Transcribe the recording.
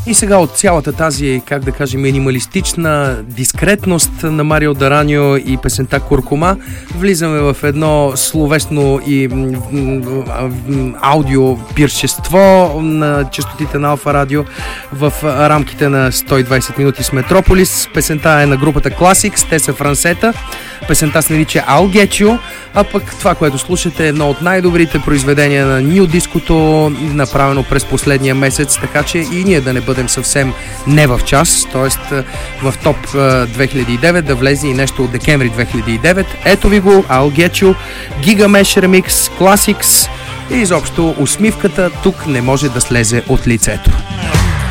И сега от цялата тази, как да кажем, минималистична дискретност на Марио Дараньо и песента Куркума, влизаме в едно словесно и аудио пиршество на честотите на Алфа Радио в рамките на 120 минути с Метрополис. Песента е на групата Classics, те са франсета. Песента се нарича I'll Get You, а пък това, което слушате, е едно от най-добрите произведения на ню диското, направено през последния месец, така че и ние да не бъдем съвсем не в час, т.е. в топ 2009 да влезе и нещо от декември 2009. Ето ви го, I'll Get You, Gigamesh Remix, Classics и изобщо усмивката тук не може да слезе от лицето.